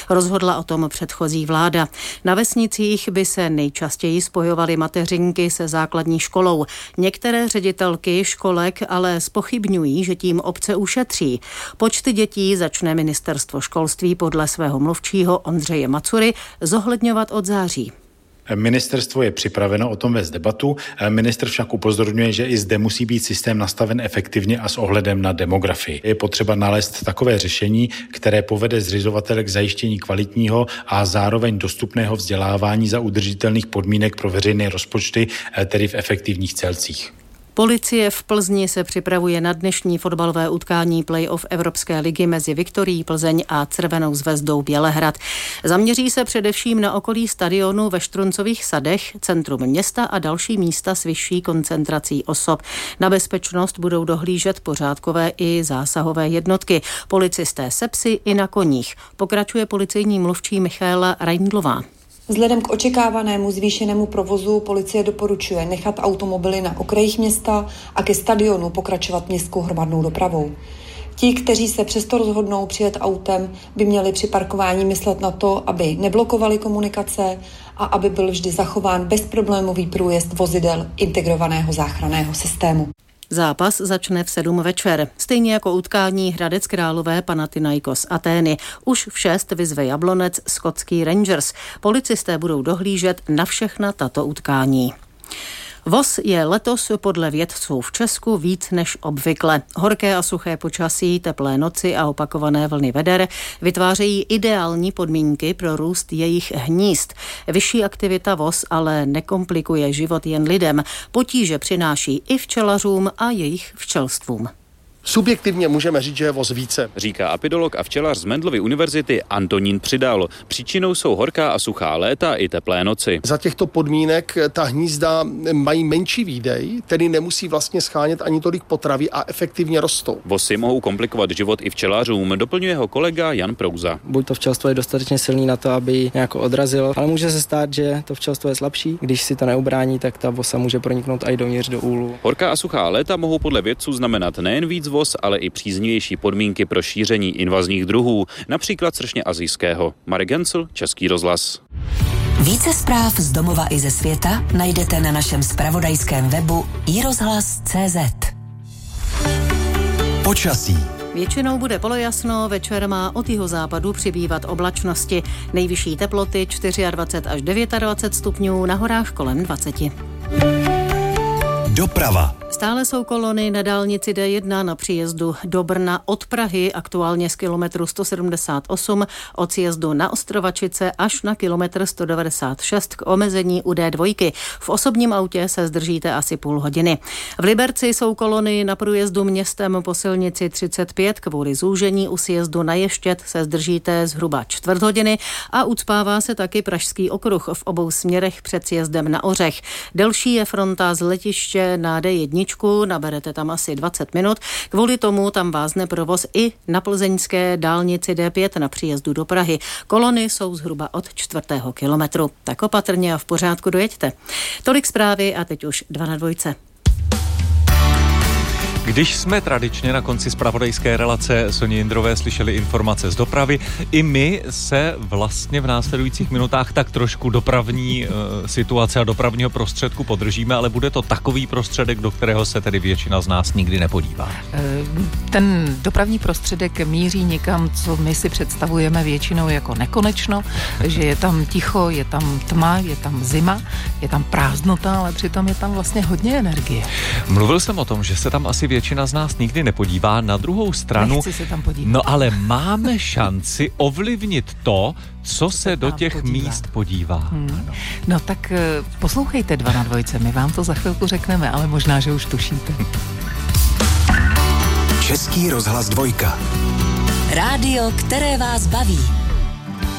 Rozhodla o tom předchozí vláda. Na vesnicích by se nejčastěji spojovaly mateřinky se základní školou. Některé ředitelky školek ale zpochybňují, že tím obce ušetří. Počty dětí začne ministerstvo školství podle svého mluvčího Ondřeje Macury zohledňovat od září. Ministerstvo je připraveno o tom vést debatu. Ministr však upozorňuje, že i zde musí být systém nastaven efektivně a s ohledem na demografii. Je potřeba nalézt takové řešení, které povede zřizovatele k zajištění kvalitního a zároveň dostupného vzdělávání za udržitelných podmínek pro veřejné rozpočty, tedy v efektivních celcích. Policie v Plzni se připravuje na dnešní fotbalové utkání play-off Evropské ligy mezi Viktorií Plzeň a Crvenou zvezdou Bělehrad. Zaměří se především na okolí stadionu ve Štruncových sadech, centrum města a další místa s vyšší koncentrací osob. Na bezpečnost budou dohlížet pořádkové i zásahové jednotky, policisté se psy i na koních. Pokračuje policejní mluvčí Michaela Reindlová. Vzhledem k očekávanému zvýšenému provozu policie doporučuje nechat automobily na okrajích města a ke stadionu pokračovat městskou hromadnou dopravou. Ti, kteří se přesto rozhodnou přijet autem, by měli při parkování myslet na to, aby neblokovali komunikace a aby byl vždy zachován bezproblémový průjezd vozidel integrovaného záchranného systému. Zápas začne v 7 večer. Stejně jako utkání Hradec Králové Panathinaikos Atény. Už v 6 vyzve Jablonec skotský Rangers. Policisté budou dohlížet na všechna tato utkání. Voz je letos podle vědců v Česku víc než obvykle. Horké a suché počasí, teplé noci a opakované vlny veder vytvářejí ideální podmínky pro růst jejich hnízd. Vyšší aktivita voz ale nekomplikuje život jen lidem. Potíže přináší i včelařům a jejich včelstvům. Subjektivně můžeme říct, že je voz více. Říká apidolog a včelař z Mendelovy univerzity Antonín Přidal. Příčinou jsou horká a suchá léta i teplé noci. Za těchto podmínek ta hnízda mají menší výdej, tedy nemusí vlastně schánět ani tolik potravy a efektivně rostou. Vosy mohou komplikovat život i včelařům, doplňuje ho kolega Jan Prouza. Buď to včelstvo je dostatečně silný na to, aby ji nějak odrazilo, ale může se stát, že to včelstvo je slabší. Když si to neubrání, tak ta vosa může proniknout i dovnitř do úlu. Horká a suchá léta mohou podle vědců znamenat nejen víc vos, ale i příznivější podmínky pro šíření invazních druhů, například sršně asijského. Marek Gencl, Český rozhlas. Více zpráv z domova i ze světa najdete na našem zpravodajském webu iRozhlas.cz. Počasí. Většinou bude polojasno, večer má od jihozápadu přibývat oblačnosti. Nejvyšší teploty 24 až 29 stupňů, na horách kolem 20. Doprava. Stále jsou kolony na dálnici D1 na příjezdu do Brna od Prahy, aktuálně z kilometru 178, od sjezdu na Ostrovačice až na kilometr 196 k omezení u D2. V osobním autě se zdržíte asi půl hodiny. V Liberci jsou kolony na průjezdu městem po silnici 35, kvůli zúžení u sjezdu na Ještěd se zdržíte zhruba čtvrt hodiny a ucpává se taky Pražský okruh v obou směrech před sjezdem na Ořech. Delší je fronta z letiště na D1, naberete tam asi 20 minut. Kvůli tomu tam vázne provoz i na plzeňské dálnici D5 na příjezdu do Prahy. Kolony jsou zhruba od 4. kilometru. Tak opatrně a v pořádku dojeďte. Tolik zprávy a teď už 2 na 2. Když jsme tradičně na konci zpravodajské relace Soně Jindrové slyšeli informace z dopravy, i my se vlastně v následujících minutách tak trošku dopravní situace a dopravního prostředku podržíme, ale bude to takový prostředek, do kterého se tedy většina z nás nikdy nepodívá. Ten dopravní prostředek míří někam, co my si představujeme většinou jako nekonečno, že je tam ticho, je tam tma, je tam zima, je tam prázdnota, ale přitom je tam vlastně hodně energie. Mluvil jsem o tom, že se tam asi většina z nás nikdy nepodívá. Na druhou stranu, nechci se tam podívat. No ale máme šanci ovlivnit to, co se do těch míst podívá. No tak poslouchejte 2 na 2, my vám to za chvilku řekneme, ale možná, že už tušíte. Český rozhlas 2. Rádio, které vás baví.